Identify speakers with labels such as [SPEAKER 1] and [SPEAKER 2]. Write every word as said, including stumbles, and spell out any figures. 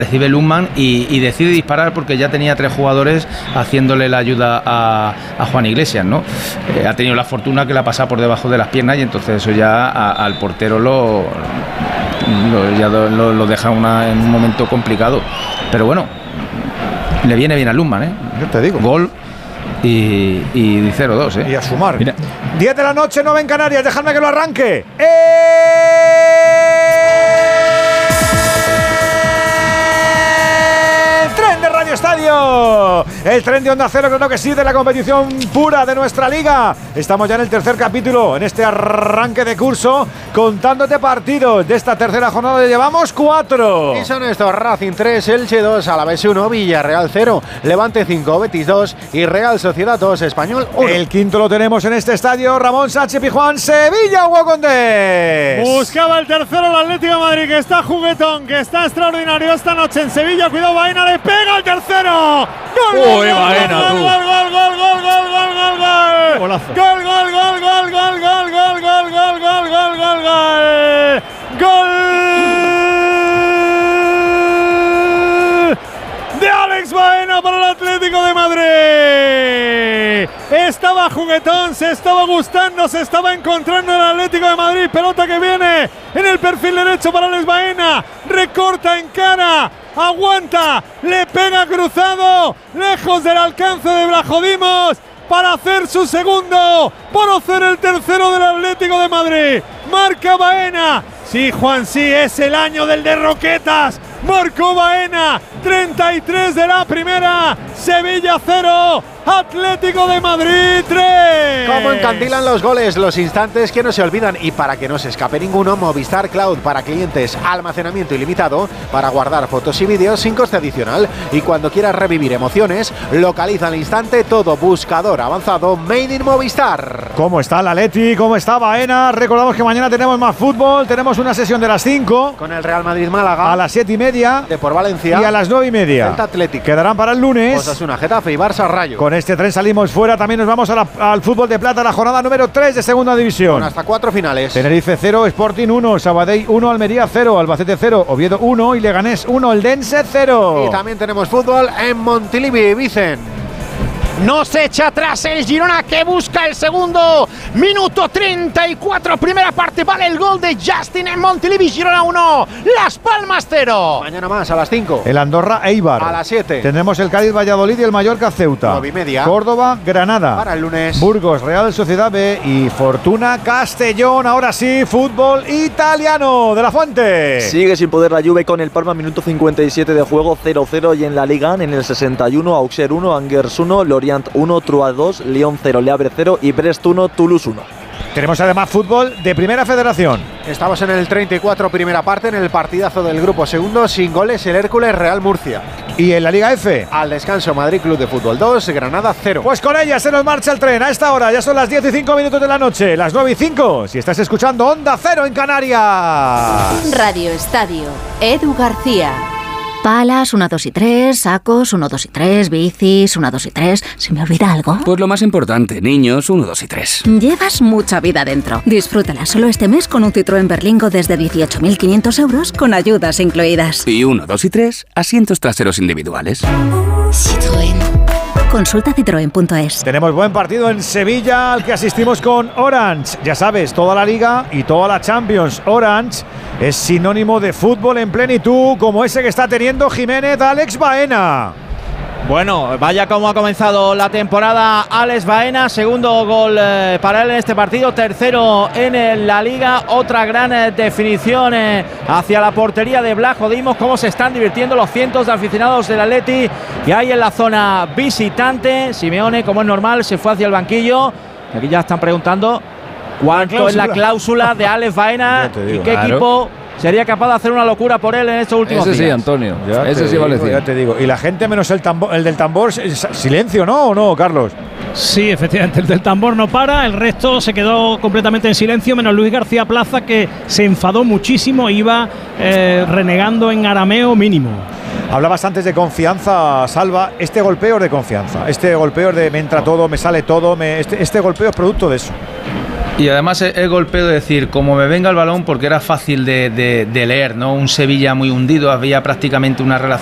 [SPEAKER 1] recibe Lundman y, y decide disparar porque ya tenía tres jugadores haciéndole la ayuda a, a Juan Iglesias, ¿no? Eh, ha tenido la fortuna que la pasa por debajo de las piernas y entonces eso ya a, al portero lo, lo, ya lo, lo deja una, en un momento complicado. Pero bueno, le viene bien a Lundman, ¿eh?
[SPEAKER 2] Yo te digo.
[SPEAKER 1] Gol y, y cero dos, ¿eh?
[SPEAKER 2] Y a sumar.
[SPEAKER 1] Mira.
[SPEAKER 2] diez de la noche, nueve en Canarias, dejadme que lo arranque. ¡Eh! Estadio, el tren de Onda Cero, creo que sí, de la competición pura de nuestra liga. Estamos ya en el tercer capítulo, en este arranque de curso, contándote partidos de esta tercera jornada. Llevamos cuatro.
[SPEAKER 3] Y son estos: Racing tres, Elche dos, Alavés uno, Villarreal cero, Levante cinco, Betis dos y Real Sociedad dos, Español uno.
[SPEAKER 2] El quinto lo tenemos en este estadio, Ramón Sánchez Pizjuán, Sevilla, Hugo Condés.
[SPEAKER 4] Buscaba el tercero el Atlético de Madrid, que está juguetón, que está extraordinario esta noche en Sevilla. Cuidado, Baena, le pega el tercero. ¡Gol!
[SPEAKER 5] ¡Uy, Baena, tú!
[SPEAKER 4] ¡Gol, gol, gol, gol, gol, gol, gol, gol!
[SPEAKER 5] ¡Golazo!
[SPEAKER 4] ¡Gol, gol, gol, gol, gol, gol, gol, gol, gol, gol, gol, gol, gol! ¡Gol de Alex Baena para el Atlético de Madrid! Estaba juguetón, se estaba gustando, se estaba encontrando el Atlético de Madrid. Pelota que viene en el perfil derecho para Alex Baena. Recorta en cara. Aguanta, le pega cruzado, lejos del alcance de Brajodimos, para hacer su segundo, para hacer el tercero del Atlético de Madrid. Marca Baena. Sí, Juan, sí, es el año del de Roquetas. Marcó Baena, treinta y tres de la primera. Sevilla cero, Atlético de Madrid tres.
[SPEAKER 3] Cómo encandilan los goles, los instantes que no se olvidan. Y para que no se escape ninguno, Movistar Cloud para clientes, almacenamiento ilimitado para guardar fotos y vídeos sin coste adicional. Y cuando quieras revivir emociones, localiza al instante todo. Buscador avanzado Made in Movistar.
[SPEAKER 2] ¿Cómo está el Atleti? ¿Cómo está Baena? Recordamos que mañana tenemos más fútbol. Tenemos una sesión de las cinco
[SPEAKER 3] con el Real Madrid Málaga
[SPEAKER 2] a las siete y media
[SPEAKER 3] de por Valencia
[SPEAKER 2] y a las nueve y media
[SPEAKER 3] Celta Atlético.
[SPEAKER 2] Quedarán para el lunes
[SPEAKER 3] Osasuna, Getafe y Barça Rayo.
[SPEAKER 2] Con este tren salimos fuera. También nos vamos a la, al fútbol de plata, la jornada número tres de segunda división,
[SPEAKER 3] con hasta cuatro finales.
[SPEAKER 2] Tenerife cero, Sporting uno, Sabadell uno, Almería cero, Albacete cero, Oviedo uno y Leganés uno, Eldense cero.
[SPEAKER 3] Y también tenemos fútbol en Montilivi, Vicen.
[SPEAKER 6] No se echa atrás el Girona, que busca el segundo. Minuto treinta y cuatro, primera parte. Vale el gol de Justin en Montilivi. Girona uno, Las Palmas cero.
[SPEAKER 3] Mañana más a las cinco.
[SPEAKER 2] El Andorra Eibar.
[SPEAKER 3] A las siete.
[SPEAKER 2] Tendremos el Cádiz Valladolid y el Mallorca Ceuta.
[SPEAKER 3] nueve y media.
[SPEAKER 2] Córdoba Granada.
[SPEAKER 3] Para el lunes.
[SPEAKER 2] Burgos Real Sociedad B y Fortuna Castellón. Ahora sí, fútbol italiano. De la Fuente.
[SPEAKER 7] Sigue sin poder la Juve con el Parma, minuto cincuenta y siete de juego, cero cero. Y en la Liga, en el sesenta y uno, Auxerre uno, Angers uno, Lorient uno, Troyes dos, Lyon cero, Le Havre cero y Brest uno, Toulouse uno.
[SPEAKER 2] Tenemos además fútbol de Primera Federación.
[SPEAKER 3] Estamos en el treinta y cuatro, primera parte, en el partidazo del grupo segundo, sin goles, el Hércules Real Murcia.
[SPEAKER 2] Y en la Liga F,
[SPEAKER 3] al descanso, Madrid Club de Fútbol dos, Granada cero.
[SPEAKER 2] Pues con ella se nos marcha el tren a esta hora. Ya son las diez y cinco minutos de la noche, las nueve y cinco. Si estás escuchando Onda Cero en Canarias.
[SPEAKER 8] Radio Estadio, Edu García.
[SPEAKER 9] Palas, uno, dos y tres, sacos, uno, dos y tres, bicis, uno, dos y tres. ¿Se me olvida algo?
[SPEAKER 10] Pues lo más importante, niños, uno, dos y tres.
[SPEAKER 9] Llevas mucha vida dentro. Disfrútala solo este mes con un Citroën Berlingo desde dieciocho mil quinientos euros con ayudas incluidas.
[SPEAKER 10] Y uno, dos y tres, asientos traseros individuales.
[SPEAKER 9] Citroën. Consulta citroen punto es.
[SPEAKER 2] Tenemos buen partido en Sevilla al que asistimos con Orange. Ya sabes, toda la Liga y toda la Champions. Orange es sinónimo de fútbol en plenitud, como ese que está teniendo Jiménez Alex Baena.
[SPEAKER 5] Bueno, vaya como ha comenzado la temporada Alex Baena, segundo gol eh, para él en este partido, tercero en eh, la Liga, otra gran eh, definición eh, hacia la portería de Blajodimos. Cómo se están divirtiendo los cientos de aficionados del Atleti y ahí en la zona visitante. Simeone, como es normal, se fue hacia el banquillo. Aquí ya están preguntando cuánto es la cláusula de Alex Baena y qué claro. equipo sería capaz de hacer una locura por él en estos últimos
[SPEAKER 11] ese
[SPEAKER 5] días.
[SPEAKER 11] Sí, Antonio.
[SPEAKER 2] Ya
[SPEAKER 11] ese sí
[SPEAKER 2] digo,
[SPEAKER 11] vale cien.
[SPEAKER 2] Ya te digo. Y la gente menos el, tambor, el del tambor, silencio, ¿no? ¿O no, Carlos?
[SPEAKER 4] Sí, efectivamente, el del tambor no para, el resto se quedó completamente en silencio, menos Luis García Plaza, que se enfadó muchísimo, iba eh, renegando en arameo mínimo.
[SPEAKER 2] Hablabas antes de confianza, Salva. Este golpeo es de confianza. Este golpeo es de me entra todo, me sale todo. Me, este, este golpeo es producto de eso.
[SPEAKER 1] Y además el golpeo de decir, como me venga el balón, porque era fácil de, de, de leer, ¿no? Un Sevilla muy hundido, había prácticamente una relación